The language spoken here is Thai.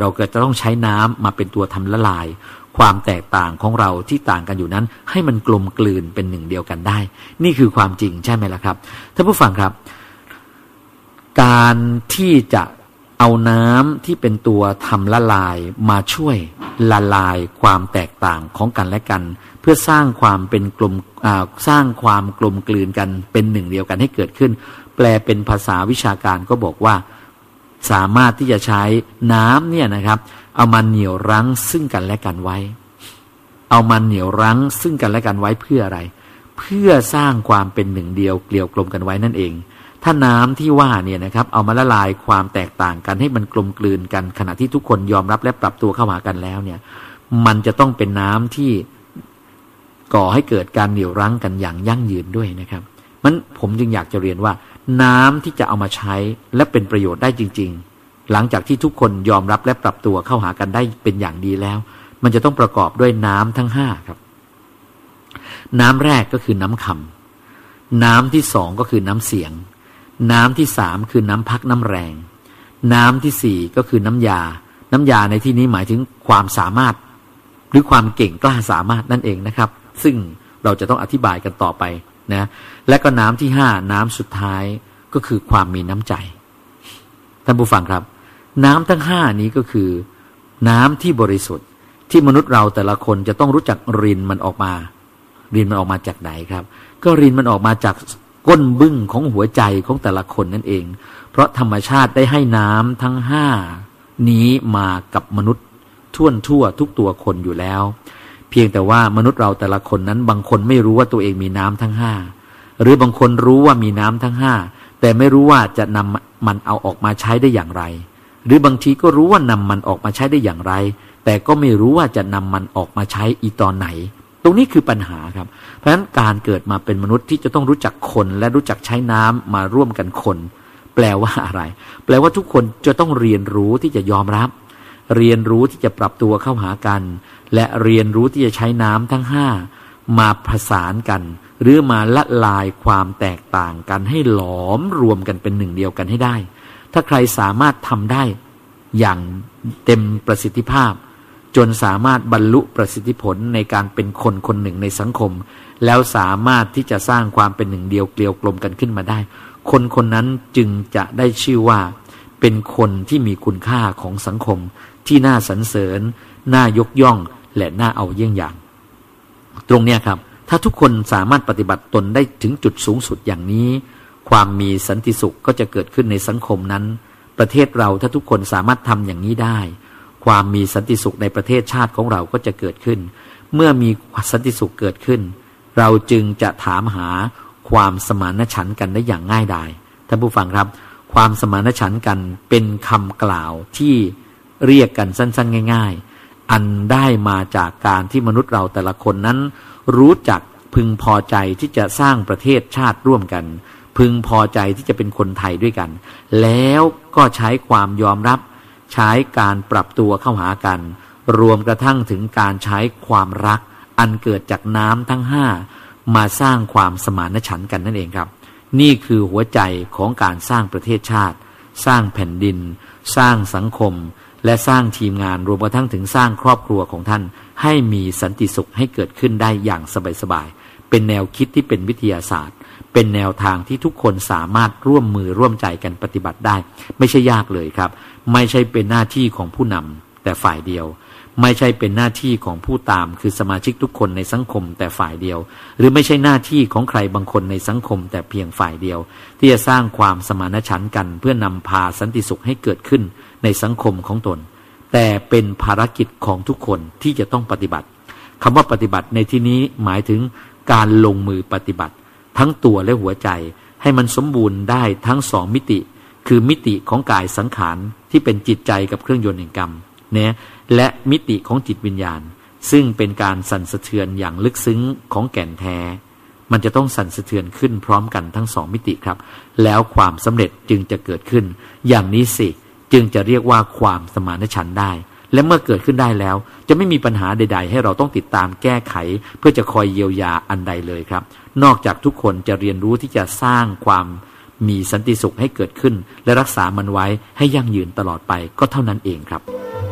เราก็จะต้องใช้น้ำมาเป็นตัวทำละลายความแตกต่างของเราที่ต่างกันอยู่นั้นให้มันกลมกลืนเป็นหนึ่งเดียวกันได้นี่คือความจริงใช่ไหมล่ะครับท่านผู้ฟังครับการที่จะเอาน้ำที่เป็นตัวทำละลายมาช่วยละลายความแตกต่างของกันและกันเพื่อสร้างความเป็นสร้างความกลมกลืนกันเป็นหนึ่งเดียวกันให้เกิดขึ้นแปลเป็นภาษาวิชาการก็บอกว่าสามารถที่จะใช้น้ำเนี่ยนะครับเอามาเหนี่ยวรั้งซึ่งกันและกันไว้เอามาเหนี่ยวรั้งซึ่งกันและกันไว้เพื่ออะไรเพื่อสร้างความเป็นหนึ่งเดียวเกลียวกลมกันไว้นั่นเองถ้าน้ำที่ว่าเนี่ยนะครับเอามาละลายความแตกต่างกันให้มันกลมกลืนกันขณะที่ทุกคนยอมรับและปรับตัวเข้าหากันแล้วเนี่ยมันจะต้องเป็นน้ำที่ก่อให้เกิดการเหนี่ยวรั้งกันอย่างยั่งยืนด้วยนะครับมันผมจึงอยากจะเรียนว่าน้ำที่จะเอามาใช้และเป็นประโยชน์ได้จริงๆหลังจากที่ทุกคนยอมรับและปรับตัวเข้าหากันได้เป็นอย่างดีแล้วมันจะต้องประกอบด้วยน้ำทั้งห้าครับน้ำแรกก็คือน้ำคำน้ำที่สองก็คือน้ำเสียงน้ำที่สามคือน้ำพักน้ำแรงน้ำที่สี่ก็คือน้ำยาน้ำยาในที่นี้หมายถึงความสามารถหรือความเก่งกล้าสามารถนั่นเองนะครับซึ่งเราจะต้องอธิบายกันต่อไปนะและก็น้ำที่ห้าน้ำสุดท้ายก็คือความมีน้ำใจท่านผู้ฟังครับน้ำทั้งห้านี้ก็คือน้ำที่บริสุทธิ์ที่มนุษย์เราแต่ละคนจะต้องรู้จักรินมันออกมาจากไหนครับก็รินมันออกมาจากก้นบึ้งของหัวใจของแต่ละคนนั่นเองเพราะธรรมชาติได้ให้น้ำทั้งห้านี้มากับมนุษย์ทั่วทุกตัวคนอยู่แล้วเพียงแต่ว่ามนุษย์เราแต่ละคนนั้นบางคนไม่รู้ว่าตัวเองมีน้ำทั้งห้าหรือบางคนรู้ว่ามีน้ำทั้งห้าแต่ไม่รู้ว่าจะนำมันเอาออกมาใช้ได้อย่างไรหรือบางทีก็รู้ว่านำมันออกมาใช้ได้อย่างไรแต่ก็ไม่รู้ว่าจะนำมันออกมาใช้อีตอนไหนตรงนี้คือปัญหาครับเพราะฉะนั้นการเกิดมาเป็นมนุษย์ที่จะต้องรู้จักคนและรู้จักใช้น้ำมาร่วมกันคนแปลว่าอะไรแปลว่าทุกคนจะต้องเรียนรู้ที่จะยอมรับเรียนรู้ที่จะปรับตัวเข้าหากันและเรียนรู้ที่จะใช้น้ำทั้งห้ามาผสานกันหรือมาละลายความแตกต่างกันให้หลอมรวมกันเป็นหนึ่งเดียวกันให้ได้ถ้าใครสามารถทำได้อย่างเต็มประสิทธิภาพจนสามารถบรรลุประสิทธิผลในการเป็นคนคนหนึ่งในสังคมแล้วสามารถที่จะสร้างความเป็นหนึ่งเดียวเกลียวกลมกันขึ้นมาได้คนคนนั้นจึงจะได้ชื่อว่าเป็นคนที่มีคุณค่าของสังคมที่น่าสรรเสริญน่ายกย่องและน่าเอาเยี่ยงอย่างตรงเนี้ยครับถ้าทุกคนสามารถปฏิบัติตนได้ถึงจุดสูงสุดอย่างนี้ความมีสันติสุขก็จะเกิดขึ้นในสังคมนั้นประเทศเราถ้าทุกคนสามารถทำอย่างนี้ได้ความมีสันติสุขในประเทศชาติของเราก็จะเกิดขึ้นเมื่อมีสันติสุขเกิดขึ้นเราจึงจะถามหาความสมานฉันท์กันได้อย่างง่ายดายท่านผู้ฟังครับความสมานฉันท์กันเป็นคำกล่าวที่เรียกกันสั้นๆง่ายๆอันได้มาจากการที่มนุษย์เราแต่ละคนนั้นรู้จักพึงพอใจที่จะสร้างประเทศชาติร่วมกันพึงพอใจที่จะเป็นคนไทยด้วยกันแล้วก็ใช้ความยอมรับใช้การปรับตัวเข้าหากันรวมกระทั่งถึงการใช้ความรักอันเกิดจากน้ำทั้งห้ามาสร้างความสมานฉันท์กันนั่นเองครับนี่คือหัวใจของการสร้างประเทศชาติสร้างแผ่นดินสร้างสังคมและสร้างทีมงานรวมกระทั่งถึงสร้างครอบครัวของท่านให้มีสันติสุขให้เกิดขึ้นได้อย่างสบายๆเป็นแนวคิดที่เป็นวิทยาศาสตร์เป็นแนวทางที่ทุกคนสามารถร่วมมือร่วมใจกันปฏิบัติได้ไม่ใช่ยากเลยครับไม่ใช่เป็นหน้าที่ของผู้นำแต่ฝ่ายเดียวไม่ใช่เป็นหน้าที่ของผู้ตามคือสมาชิกทุกคนในสังคมแต่ฝ่ายเดียวหรือไม่ใช่หน้าที่ของใครบางคนในสังคมแต่เพียงฝ่ายเดียวที่จะสร้างความสมานฉันท์กันเพื่อนำพาสันติสุขให้เกิดขึ้นในสังคมของตนแต่เป็นภารกิจของทุกคนที่จะต้องปฏิบัติคำว่าปฏิบัติในที่นี้หมายถึงการลงมือปฏิบัติทั้งตัวและหัวใจให้มันสมบูรณ์ได้ทั้งสองมิติคือมิติของกายสังขารที่เป็นจิตใจกับเครื่องยนต์แห่งกรรมเนี่ยและมิติของจิตวิญญาณซึ่งเป็นการสั่นสะเทือนอย่างลึกซึ้งของแก่นแท้มันจะต้องสั่นสะเทือนขึ้นพร้อมกันทั้งสองมิติครับแล้วความสำเร็จจึงจะเกิดขึ้นอย่างนี้สิจึงจะเรียกว่าความสมานฉันท์ได้และเมื่อเกิดขึ้นได้แล้วจะไม่มีปัญหาใดๆให้เราต้องติดตามแก้ไขเพื่อจะคอยเยียวยาอันใดเลยครับนอกจากทุกคนจะเรียนรู้ที่จะสร้างความมีสันติสุขให้เกิดขึ้นและรักษามันไว้ให้ยั่งยืนตลอดไปก็เท่านั้นเองครับ